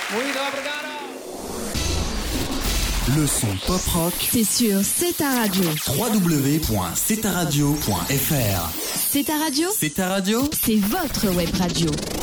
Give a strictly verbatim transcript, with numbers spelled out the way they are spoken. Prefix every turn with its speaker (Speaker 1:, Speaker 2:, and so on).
Speaker 1: Le son pop rock,
Speaker 2: c'est sur C'est ta radio.
Speaker 1: w w w point c'est ta radio point f r.
Speaker 2: C'est ta radio,
Speaker 1: C'est ta radio,
Speaker 2: c'est votre web radio.